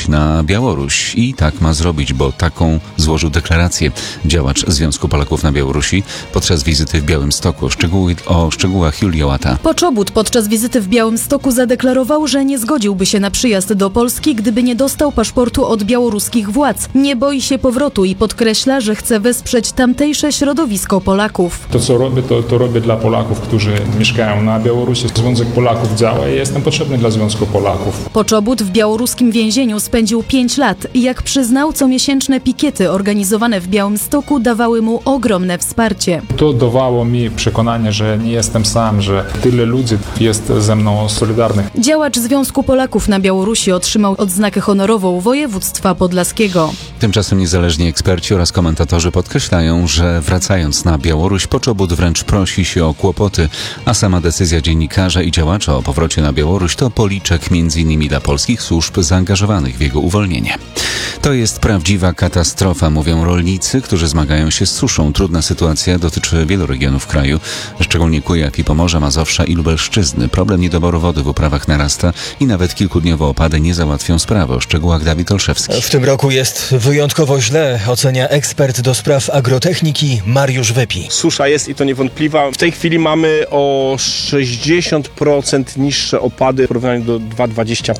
na Białoruś i tak ma zrobić, bo taką złożył deklarację działacz Związku Polaków na Białorusi podczas wizyty w Białymstoku. O szczegółach Julia Łata. Poczobut podczas wizyty w Białymstoku zadeklarował, że nie zgodziłby się na przyjazd do Polski, gdyby nie dostał paszportu od białoruskich władz. Nie boi się powrotu i podkreśla, że chce wesprzeć tamtejsze środowisko Polaków. To, co robię, to robię dla Polaków, którzy mieszkają na Białorusi. Związek Polaków działa i jestem potrzebny dla Związku Polaków. Poczobut w białoruskim więzieniu spędził 5 lat i jak przyznał, comiesięczne pikiety organizowane w Białymstoku dawały mu ogromne wsparcie. To dawało mi przekonanie, że nie jestem sam, że tyle ludzi jest ze mną solidarnych. Działacz Związku Polaków na Białorusi otrzymał odznakę honorową województwa podlaskiego. Tymczasem niezależni eksperci oraz komentatorzy podkreślają, że wracając na Białoruś, Poczobut wręcz prosi się o kłopoty, a sama decyzja dziennikarza i działacza o powrocie na Białoruś to policzek m.in. dla polskich służb zaangażowanych w jego uwolnienie. To jest prawdziwa katastrofa, mówią rolnicy, którzy zmagają się z suszą. Trudna sytuacja dotyczy wielu regionów kraju, szczególnie Kujaw i Pomorza, Mazowsza i Lubelszczyzny. Problem niedoboru wody w uprawach narasta i nawet kilkudniowe opady nie załatwią sprawy. O szczegółach Dawid Olszewski. W tym roku jest wyjątkowo źle, ocenia ekspert do spraw agrotechniki Mariusz Wepi. Susza jest i to niewątpliwa. W tej chwili mamy o 60% niższe opady w porównaniu do 2025.